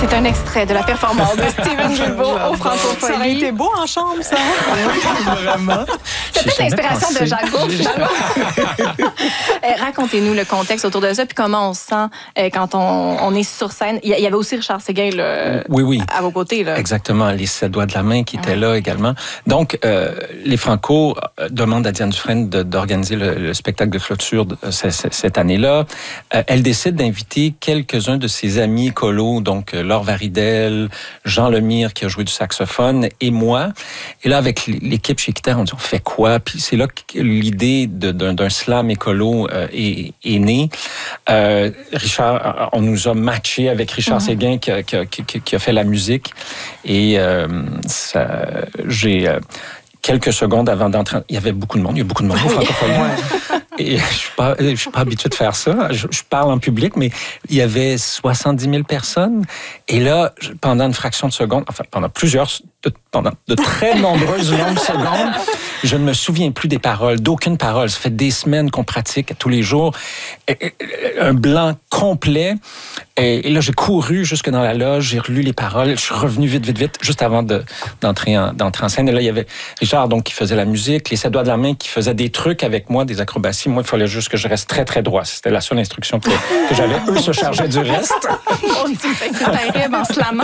C'est un extrait de la performance de Steven Guilbeault au Francophonie. Ça aurait été beau en chambre, ça. Vraiment. C'est peut-être l'inspiration de Jacques Gault, finalement. Racontez-nous le contexte autour de ça, puis comment on se sent quand on est sur scène. Il y avait aussi Richard Séguin là, oui. à vos côtés. Là. Exactement, les 7 doigts de la main qui étaient là également. Donc, les Franco demandent à Diane Dufresne d'organiser le spectacle de clôture cette année-là. Elle décide d'inviter quelques-uns de ses amis écolos, donc Laure Varidel, Jean Lemire qui a joué du saxophone et moi. Et là, avec l'équipe chez Équiterre, on dit on fait quoi? Puis c'est là que l'idée d'un slam écolo est née. Richard, on nous a matché avec Richard Séguin qui a fait la musique. Et j'ai... quelques secondes avant d'entrer, il y avait beaucoup de monde. Il y a beaucoup de monde au Francophonie. Et je suis pas habitué de faire ça. Je parle en public, mais il y avait 70 000 personnes. Et là, pendant une fraction de seconde, enfin, pendant de très nombreuses longues secondes, je ne me souviens plus des paroles, d'aucune parole. Ça fait des semaines qu'on pratique tous les jours. Un blanc complet. Et là, j'ai couru jusque dans la loge, j'ai relu les paroles. Je suis revenu vite, juste avant d'entrer en scène. Et là, il y avait Richard, donc, qui faisait la musique, les 7 doigts de la main, qui faisait des trucs avec moi, des acrobaties. Moi, il fallait juste que je reste très, très droit. C'était la seule instruction que j'avais. Eux se chargeaient du reste. On dit c'est terrible en slamant.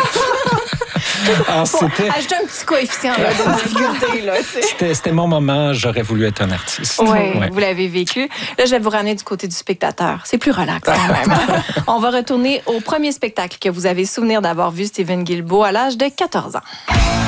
Ajouter un petit coefficient là, de difficulté. Là, c'était mon moment, j'aurais voulu être un artiste. Oui, vous l'avez vécu. Là, je vais vous ramener du côté du spectateur. C'est plus relax quand même. On va retourner au premier spectacle que vous avez souvenir d'avoir vu Steven Guilbeault à l'âge de 14 ans.